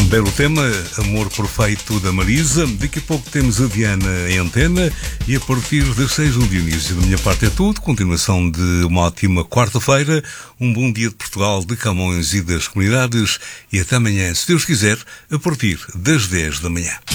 Belo tema, Amor Perfeito da Marisa. Daqui a pouco temos a Diana em antena e a partir das 6 o Dionísio. Da minha parte é tudo. Continuação de uma ótima quarta-feira. Um bom dia de Portugal, de Camões e das comunidades. E até amanhã, se Deus quiser, a partir das 10 da manhã.